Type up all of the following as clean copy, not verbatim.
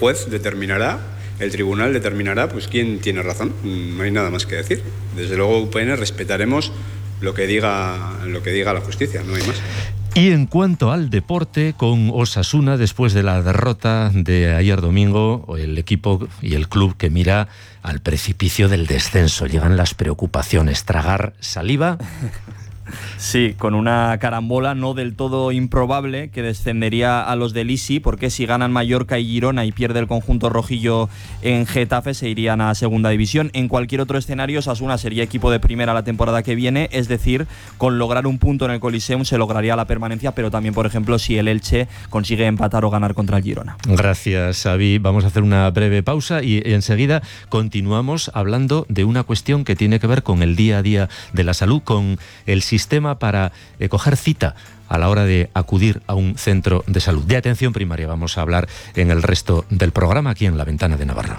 juez determinará, el tribunal determinará pues quién tiene razón. No hay nada más que decir. Desde luego UPN respetaremos lo que diga la justicia, no hay más. Y en cuanto al deporte, con Osasuna, después de la derrota de ayer domingo, el equipo y el club que mira al precipicio del descenso. Llegan las preocupaciones. ¿Tragar saliva? Sí, con una carambola no del todo improbable que descendería a los del Isi, porque si ganan Mallorca y Girona y pierde el conjunto rojillo en Getafe, se irían a segunda división. En cualquier otro escenario, Osasuna sería equipo de primera la temporada que viene, es decir, con lograr un punto en el Coliseum se lograría la permanencia, pero también, por ejemplo, si el Elche consigue empatar o ganar contra el Girona. Gracias, Xavi. Vamos a hacer una breve pausa y enseguida continuamos hablando de una cuestión que tiene que ver con el día a día de la salud, con el sistema para coger cita a la hora de acudir a un centro de salud. De atención primaria vamos a hablar en el resto del programa aquí en La Ventana de Navarra.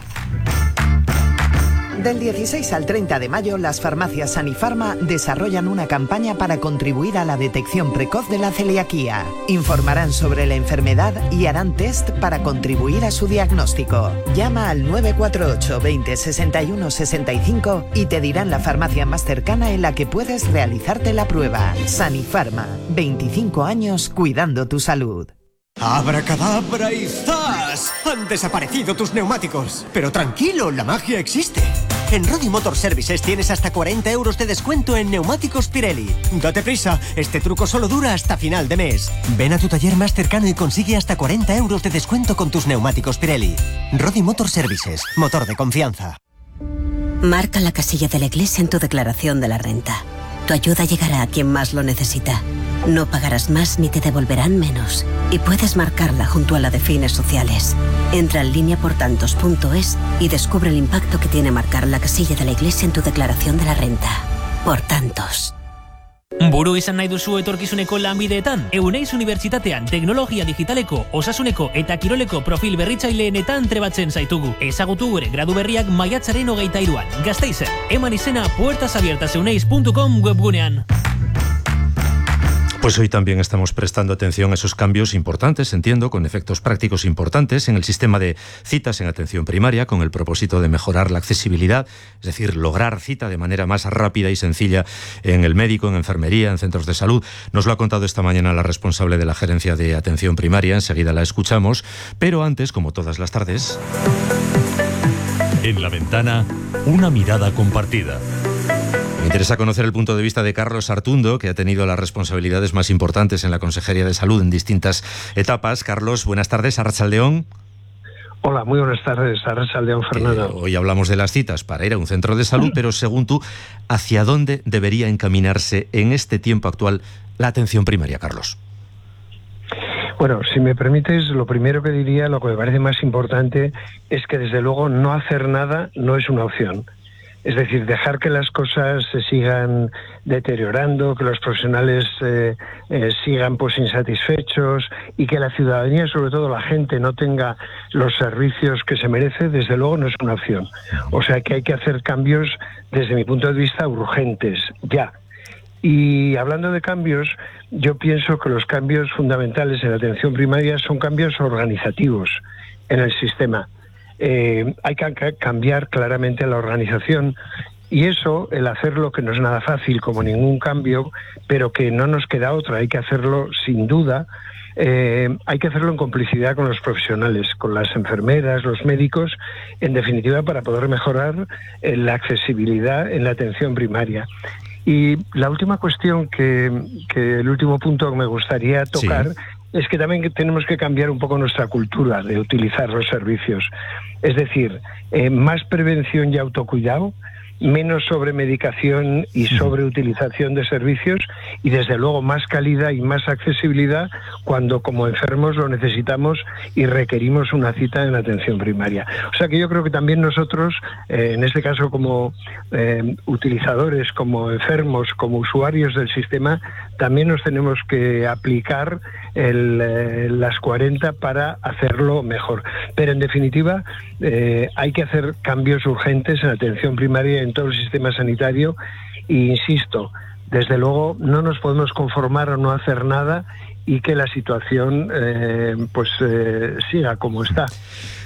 Del 16 al 30 de mayo, las farmacias Sanifarma desarrollan una campaña para contribuir a la detección precoz de la celiaquía. Informarán sobre la enfermedad y harán test para contribuir a su diagnóstico. Llama al 948 20 61 65 y te dirán la farmacia más cercana en la que puedes realizarte la prueba. Sanifarma, 25 años cuidando tu salud. ¡Abracadabra y ¡zas! Han desaparecido tus neumáticos. Pero tranquilo, la magia existe. En Rodi Motor Services tienes hasta 40 euros de descuento en neumáticos Pirelli. Date prisa, este truco solo dura hasta final de mes. Ven a tu taller más cercano y consigue hasta 40 euros de descuento con tus neumáticos Pirelli. Rodi Motor Services, motor de confianza. Marca la casilla de la Iglesia en tu declaración de la renta. Tu ayuda llegará a quien más lo necesita. No pagarás más ni te devolverán menos. Y puedes marcarla junto a la de fines sociales. Entra en lineaportantos.es y descubre el impacto que tiene marcar la casilla de la Iglesia en tu declaración de la renta. Por tantos. Buru izan nahi duzu etorkizuneko lanbideetan? Euneiz Unibertsitatean teknologia digitaleko, osasuneko eta kiroleko profil berritzaileenetan trebatzen zaitugu. Ezagutu gure gradu berriak maiatzaren 23an. Gasteizen, eman izena puertasabiertaseuneiz.com webgunean. Pues hoy también estamos prestando atención a esos cambios importantes, entiendo, con efectos prácticos importantes en el sistema de citas en atención primaria, con el propósito de mejorar la accesibilidad, es decir, lograr cita de manera más rápida y sencilla en el médico, en enfermería, en centros de salud. Nos lo ha contado esta mañana la responsable de la Gerencia de Atención Primaria, enseguida la escuchamos, pero antes, como todas las tardes... En La Ventana, una mirada compartida. Me interesa conocer el punto de vista de Carlos Artundo, que ha tenido las responsabilidades más importantes en la Consejería de Salud en distintas etapas. Carlos, buenas tardes, arratsaldeón. Hola, muy buenas tardes, arratsaldeón, Fernando. Hoy hablamos de las citas para ir a un centro de salud, pero según tú, ¿hacia dónde debería encaminarse en este tiempo actual la atención primaria, Carlos? Bueno, si me permites, lo primero que diría, lo que me parece más importante, es que desde luego no hacer nada no es una opción. Es decir, dejar que las cosas se sigan deteriorando, que los profesionales sigan pues insatisfechos y que la ciudadanía, sobre todo la gente, no tenga los servicios que se merece, desde luego no es una opción. O sea que hay que hacer cambios, desde mi punto de vista, urgentes, ya. Y hablando de cambios, yo pienso que los cambios fundamentales en la atención primaria son cambios organizativos en el sistema. Hay que cambiar claramente la organización y eso, el hacerlo, que no es nada fácil como ningún cambio, pero que no nos queda otra, hay que hacerlo sin duda. Hay que hacerlo en complicidad con los profesionales, con las enfermeras, los médicos, en definitiva para poder mejorar la accesibilidad en la atención primaria. Y la última cuestión el último punto que me gustaría tocar, sí, es que también tenemos que cambiar un poco nuestra cultura de utilizar los servicios. Es decir, más prevención y autocuidado, menos sobremedicación y sobreutilización de servicios y desde luego más calidad y más accesibilidad cuando como enfermos lo necesitamos y requerimos una cita en la atención primaria. O sea que yo creo que también nosotros, en este caso como utilizadores, como enfermos, como usuarios del sistema, también nos tenemos que aplicar las 40 para hacerlo mejor. Pero en definitiva hay que hacer cambios urgentes en la atención primaria en todo el sistema sanitario e insisto, desde luego no nos podemos conformar a no hacer nada y que la situación siga como está.